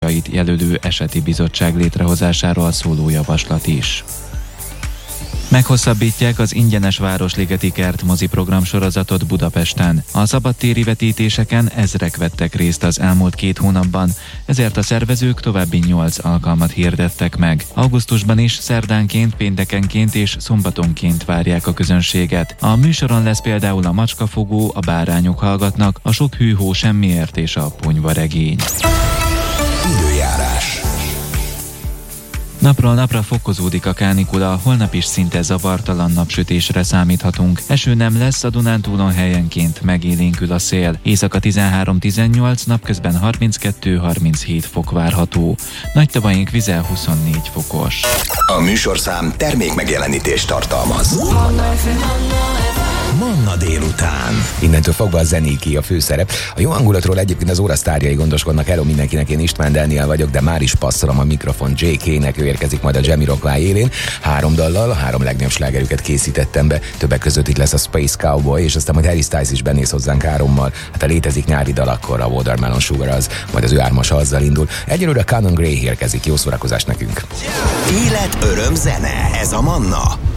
áldozatait jelölő eseti bizottság létrehozásáról szóló javaslat is. Meghosszabbítják az ingyenes Városligeti Kert moziprogram sorozatot Budapesten. A szabadtéri vetítéseken ezrek vettek részt az elmúlt 2 hónapban, ezért a szervezők további 8 alkalmat hirdettek meg. Augusztusban is szerdánként, péntekenként és szombatonként várják a közönséget. A műsoron lesz például a Macskafogó, a Bárányok hallgatnak, a Sok hű-hó semmiért és a Ponyvaregény. Időjárás. Napról napra fokozódik a kánikula, holnap is szinte zavartalan napsütésre számíthatunk. Eső nem lesz, a Dunántúlon helyenként megélénkül a szél. Éjszaka 13-18, napközben 32-37 fok várható. Nagytavaink vize 24 fokos. A műsorszám termék megjelenítést tartalmaz. Manna délután. Innentől fogva a zenéki a főszerep. A jó hangulatról egyébként az óra sztárjai gondoskodnak. Hello mindenkinek, én István Daniel vagyok, de már is passzolom a mikrofon JK-nek, ő érkezik majd a Jamiroquai élén. 3 dallal, a 3 legnagyobb slágerüket készítettem be. Többek között itt lesz a Space Cowboy, és aztán majd Harry Styles is benéz hozzánk 3-mal. Hát ha létezik nyári dal, akkor a Watermelon Sugar az, majd az ő 3-as azzal indul. Egyelőre Conan Gray érkezik, jó szórakozást nekünk. Élet, öröm, zene, ez a Manna.